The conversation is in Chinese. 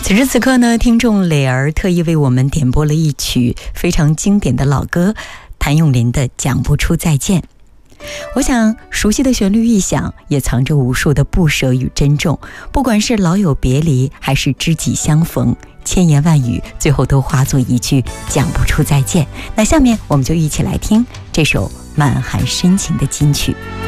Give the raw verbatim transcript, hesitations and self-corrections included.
此时此刻呢，听众磊儿特意为我们点播了一曲非常经典的老歌，谭咏麟的《讲不出再见》。我想熟悉的旋律一响，也藏着无数的不舍与珍重。不管是老友别离，还是知己相逢，千言万语最后都化作一句讲不出再见。那下面我们就一起来听这首满含深情的金曲。